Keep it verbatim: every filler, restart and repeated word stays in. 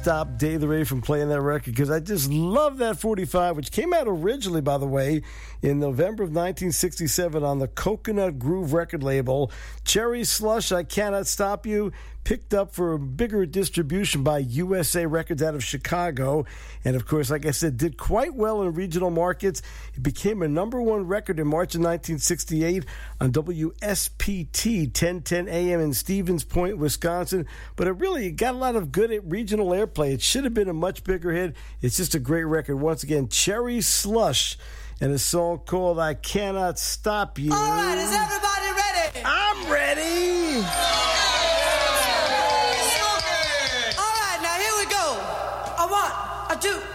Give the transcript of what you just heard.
stop Dave the Radio from playing that record because I just love that forty-five, which came out originally, by the way, in November of nineteen sixty-seven on the Coconut Groove record label. Cherry Slush, I Cannot Stop You, picked up for a bigger distribution by U S A Records out of Chicago. And, of course, like I said, did quite well in regional markets. It became a number one record in March of nineteen sixty-eight on W S P T ten ten A M in Stevens Point, Wisconsin. But it really got a lot of good regional airplay. It should have been a much bigger hit. It's just a great record. Once again, Cherry Slush and a song called I Cannot Stop You. All right, is everybody ready? I'm ready. All right, now here we go. A one, a two.